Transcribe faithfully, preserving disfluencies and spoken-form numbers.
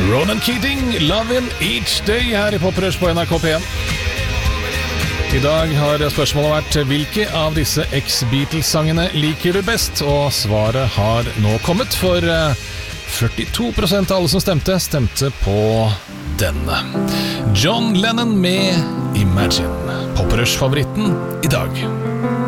Ronan Keating, Lovin' Each Day her i Poprush på N R K P en. I dag har spørsmålet vært hvilke av disse X-Beatles-sangene liker du best? Og svaret har nå kommet, for førtito prosent av alle som stemte, stemte på denne. John Lennon med Imagine, Poprush-favoritten i dag.